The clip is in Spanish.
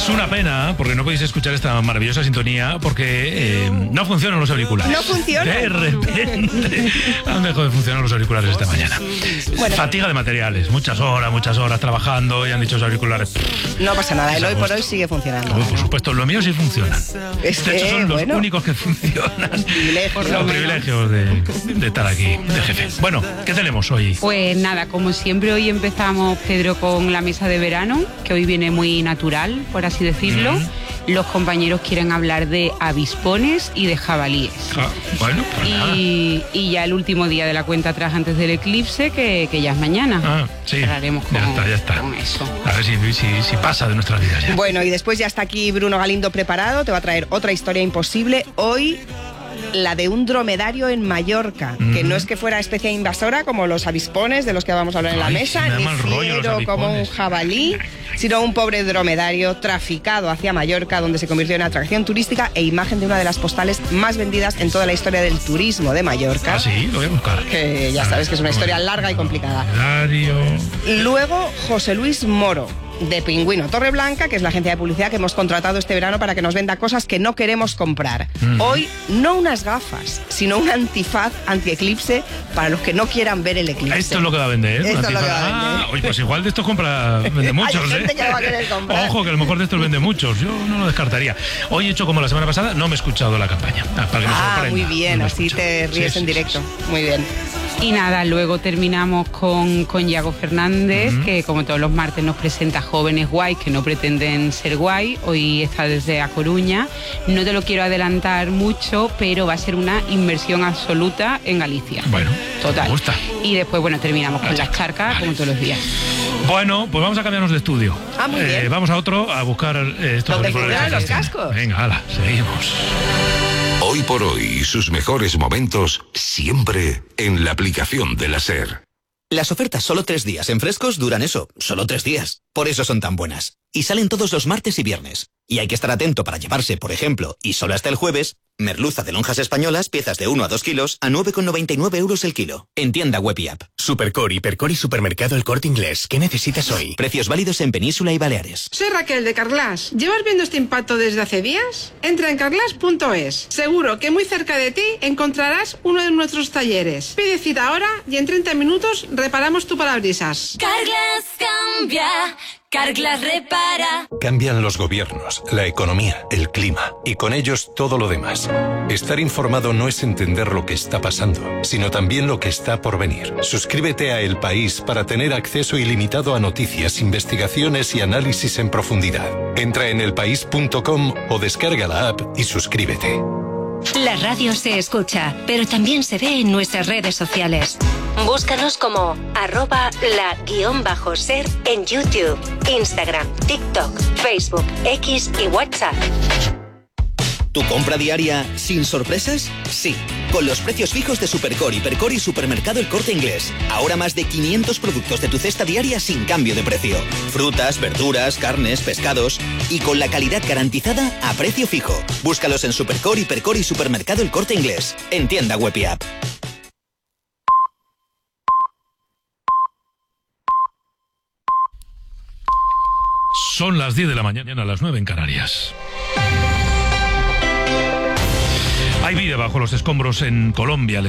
Es una pena, porque no podéis escuchar esta maravillosa sintonía, porque no funcionan los auriculares. No funcionan. De repente han dejado de funcionar los auriculares esta mañana. Bueno. Fatiga de materiales, muchas horas trabajando y han dicho los auriculares. No pasa nada, el hoy por hoy sigue funcionando. Por supuesto, lo mío sí funciona. De hecho, son los únicos que funcionan. Los privilegios de estar aquí, de jefe. Bueno, ¿qué tenemos hoy? Pues nada, como siempre hoy empezamos, Pedro, con la mesa de verano, que hoy viene muy natural, por así decirlo. Los compañeros quieren hablar de avispones y de jabalíes. Bueno, pues y ya el último día de la cuenta atrás antes del eclipse, que ya es mañana. Sí, cerraremos ya está. Con eso. A ver si pasa de nuestras vidas ya. Bueno, y después ya está aquí Bruno Galindo preparado, te va a traer otra historia imposible. Hoy, la de un dromedario en Mallorca, que no es que fuera especie invasora como los avispones de los que vamos a hablar en la mesa, ni fiero como un jabalí, sino un pobre dromedario traficado hacia Mallorca, donde se convirtió en atracción turística e imagen de una de las postales más vendidas en toda la historia del turismo de Mallorca. Ah, sí, lo voy a buscar. Que ya sabes que es una historia larga y complicada. Luego, José Luis Moro, de Pingüino Torreblanca, que es la agencia de publicidad que hemos contratado este verano para que nos venda cosas que no queremos comprar. Hoy, no unas gafas, sino un antifaz anti-eclipse para los que no quieran ver el eclipse. Esto es lo que va a vender, ¿eh? Esto es lo que va a vender. Oye, pues igual de estos vende muchos, Hay gente que lo va a querer comprar. Ojo, que a lo mejor de estos vende muchos. Yo no lo descartaría. Hoy he hecho como la semana pasada, no me he escuchado la campaña. Para que me sorprenda. Muy bien, no así te ríes en directo. Muy bien. Y nada, luego terminamos con Yago Fernández, que como todos los martes nos presenta jóvenes guays que no pretenden ser guay. Hoy está desde A Coruña. No te lo quiero adelantar mucho, pero va a ser una inversión absoluta en Galicia. Bueno, total. Me gusta. Y después, bueno, terminamos con las charcas, como todos los días. Bueno, pues vamos a cambiarnos de estudio. Muy bien. Vamos a otro a buscar estos auriculares. Los cascos. Venga, hala, seguimos. Hoy por hoy y sus mejores momentos siempre en la aplicación de la SER. Las ofertas solo 3 días en frescos duran eso, solo 3 días. Por eso son tan buenas. Y salen todos los martes y viernes. Y hay que estar atento para llevarse, por ejemplo, y solo hasta el jueves, merluza de lonjas españolas, piezas de 1 a 2 kilos, a 9,99 euros el kilo. En tienda web y app. Supercore, Hipercore y Supermercado El Corte Inglés. ¿Qué necesitas hoy? Precios válidos en Península y Baleares. Soy Raquel de Carglass. ¿Llevas viendo este impacto desde hace días? Entra en carglass.es. Seguro que muy cerca de ti encontrarás uno de nuestros talleres. Pide cita ahora y en 30 minutos reparamos tu parabrisas. Carglass cambia. Carglass repara. Cambian los gobiernos, la economía, el clima y con ellos todo lo demás. Estar informado no es entender lo que está pasando, sino también lo que está por venir. Suscríbete a El País para tener acceso ilimitado a noticias, investigaciones y análisis en profundidad. Entra en elpaís.com o descarga la app y suscríbete. La radio se escucha, pero también se ve en nuestras redes sociales. Búscanos como @la_ser en YouTube, Instagram, TikTok, Facebook, X y WhatsApp. ¿Tu compra diaria sin sorpresas? Sí, con los precios fijos de Supercore, Hipercore y Supermercado El Corte Inglés. Ahora más de 500 productos de tu cesta diaria sin cambio de precio. Frutas, verduras, carnes, pescados y con la calidad garantizada a precio fijo. Búscalos en Supercore, Hipercore y Supermercado El Corte Inglés. En tienda web y app. Son las 10 de la mañana, a las 9 en Canarias. Hay vida bajo los escombros en Colombia.